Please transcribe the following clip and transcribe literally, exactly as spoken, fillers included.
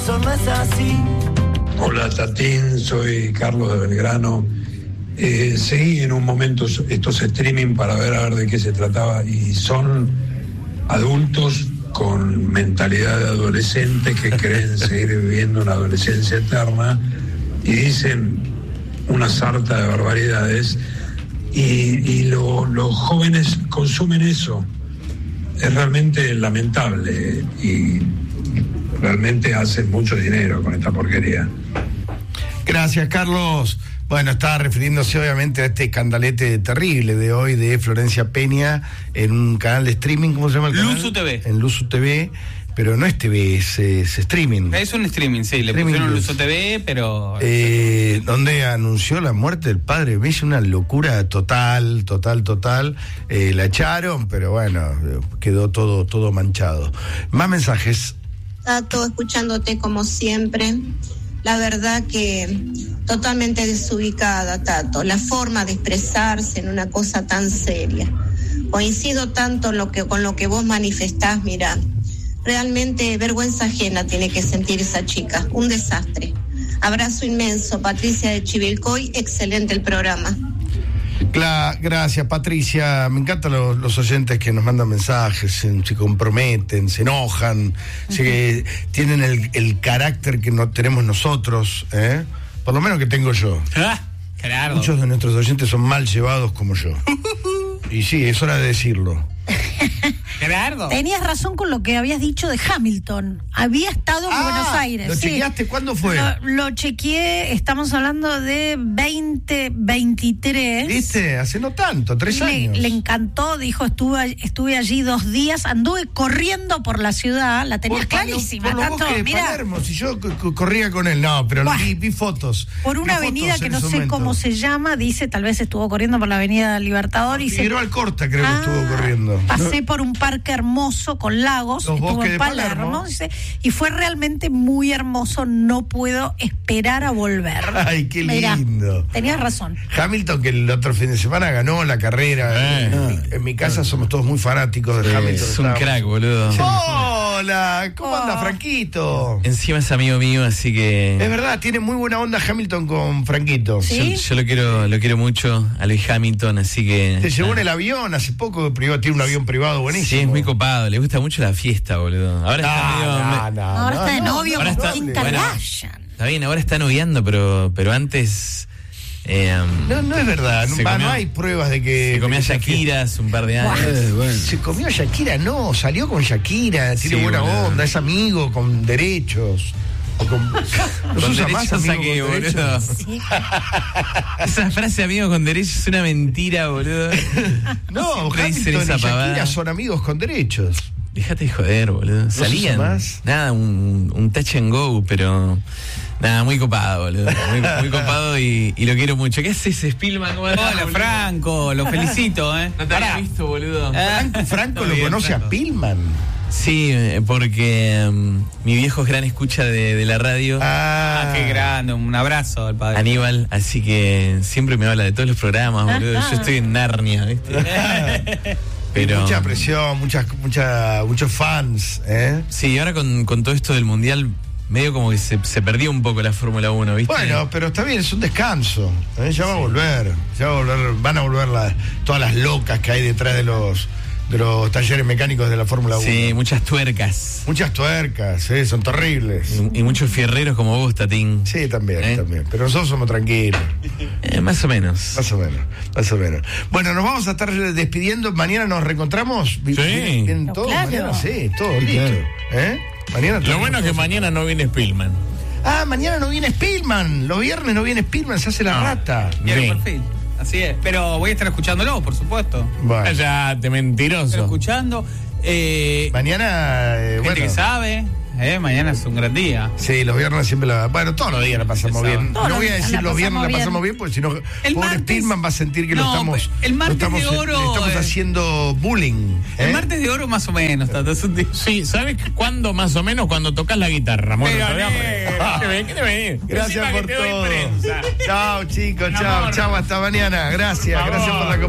eso no es así. Hola Tatín, soy Carlos de Belgrano. Eh, seguí en un momento estos streaming para ver a ver de qué se trataba y son adultos con mentalidad de adolescentes que creen seguir viviendo una adolescencia eterna y dicen una sarta de barbaridades y, y lo, los jóvenes consumen eso. Es realmente lamentable y realmente hacen mucho dinero con esta porquería. Gracias, Carlos. Bueno, estaba refiriéndose obviamente a este escandalete terrible de hoy de Florencia Peña en un canal de streaming, ¿cómo se llama el canal? Luzu T V. En Luzu T V, pero no es T V, es, es streaming. Es un streaming, sí, le Streaming pusieron Luz. Luzu T V, pero... Eh, donde anunció la muerte del padre. Me hizo una locura total, total, total. Eh, la echaron, pero bueno, quedó todo, todo manchado. Más mensajes. Tato, escuchándote como siempre. La verdad que totalmente desubicada, Tato. La forma de expresarse en una cosa tan seria. Coincido tanto en lo que, con lo que vos manifestás, mira. Realmente vergüenza ajena tiene que sentir esa chica. Un desastre. Abrazo inmenso, Patricia de Chivilcoy. Excelente el programa. Cla- gracias, Patricia. Me encantan los, los oyentes que nos mandan mensajes, se, se comprometen, se enojan, uh-huh. se, tienen el, el carácter que no tenemos nosotros, ¿eh? Por lo menos que tengo yo. Ah, claro. Muchos de nuestros oyentes son mal llevados como yo. Y sí, es hora de decirlo. Gerardo. Tenías razón con lo que habías dicho de Hamilton. Había estado en ah, Buenos Aires. ¿Lo sí. chequeaste? ¿Cuándo fue? Lo, lo chequeé, estamos hablando de veinte veintitrés. ¿Viste? Hace no tanto, tres le, años. Le encantó, dijo, estuve, estuve allí dos días, anduve corriendo por la ciudad, la tenías por, clarísima. Por los tanto, bosques de mira, Palermo, si yo c- c- corría con él, no, pero Buah. vi, vi fotos. por una vi avenida fotos que en no ese sé momento. cómo se llama, dice, tal vez estuvo corriendo por la avenida Libertador y se... Figueroa Alcorta creo Ah, que estuvo corriendo. Pasé por un parque hermoso con lagos, Los estuvo bosques en de Palermo, Palermo. dice, y fue realmente muy hermoso, no puedo esperar a volver. Ay, qué Mirá, lindo. tenías razón. Hamilton, que el otro fin de semana ganó la carrera. Eh. En, mi, en mi casa somos todos muy fanáticos de Sí, Hamilton. es un Estábamos- crack, boludo. Hola, ¿cómo Oh. anda Franquito? Encima es amigo mío, así que... Es verdad, tiene muy buena onda Hamilton con Franquito. Sí. Yo, yo lo quiero lo quiero mucho a Luis Hamilton, así que... Te llevó en nada. el avión hace poco, privado, tiene un avión privado buenísimo. Sí, es muy copado, le gusta mucho la fiesta, boludo. Ahora está medio... No, me- no, no, Ahora no, está de no, novio ahora con está- Kim bueno. Kardashian. Está bien, ahora está noviando, pero, pero antes... eh, No, no es verdad, no, Se va, comió- no hay pruebas de que... se comía de que sea Shakira hace un par de años. fiesta. Eh, bueno. Se comió a Shakira, no, salió con Shakira, tiene Sí, buena boludo. onda, es amigo, con derechos. O con, ¿no Con se usa más derechos amigo a qué, con boludo. derechos? Sí. Esa frase amigo con derechos es una mentira, boludo. No, Siempre dicen Hamilton y esa Shakira pavada. son amigos con derechos. Déjate de joder, boludo. se Salían. usa más? Nada, un, un touch and go, pero. Nada, muy copado, boludo. Muy, muy copado y, y lo quiero mucho. ¿Qué haces, Spielman? ¿Cómo andás, Hola, boludo? Franco, lo felicito, ¿eh? No te había visto, boludo. Franco, Franco Todo lo bien, conoce Franco. a Pillman. Sí, eh, porque um, mi viejo es gran escucha de, de la radio. Ah, Ah, qué grande, un abrazo al padre. Aníbal, así que siempre me habla de todos los programas, boludo. Yo estoy en Narnia, ¿viste? Pero mucha presión, muchas, mucha, muchos fans, ¿eh? sí, ahora con, con todo esto del mundial, medio como que se, se perdió un poco la Fórmula uno, ¿viste? Bueno, pero está bien, es un descanso. ¿eh? Ya va a volver, ya va a volver, van a volver las, todas las locas que hay detrás de los de los talleres mecánicos de la Fórmula uno. Sí, muchas tuercas. Muchas tuercas, ¿eh? Son terribles. Y, y muchos fierreros como vos, Tatín. Sí, también, ¿Eh? también. Pero nosotros somos tranquilos. Eh, más o menos. Más o menos, más o menos. Bueno, nos vamos a estar despidiendo. Mañana nos reencontramos. Sí. ¿Vienen No, todos? claro. Mañana, sí, todo listo. ¿Eh? Mañana Lo bueno es que todos. mañana no viene Spielman. Ah, mañana no viene Spielman. Los viernes no viene Spielman, se hace la rata. Tiene Sí. perfil. Así es. Pero voy a estar escuchándolo, por supuesto. Bueno, Ya, te mentiroso. Estoy escuchando. Eh, mañana, eh, gente bueno. que sabe. Eh, mañana es un gran día. Sí, los viernes siempre la. Bueno, todos los días la pasamos Exacto. bien. Todos No los voy a días decir la los viernes la pasamos pasamos bien, porque si no, El pobre martes- Spielman va a sentir que lo No, estamos. el martes lo estamos, de oro, le estamos eh. haciendo bullying. ¿eh? El martes de oro más o menos. Tato, es un día. Sí, ¿sabes cuándo más o menos? Cuando tocas la guitarra. Bueno, Pero, te voy a eh, pre- ¿Qué ven? ¿Qué te ven? Gracias Encima por que te doy todo. prensa. Chao, chicos, Un chao, amor. chao, hasta mañana. Gracias, Por gracias por la favor.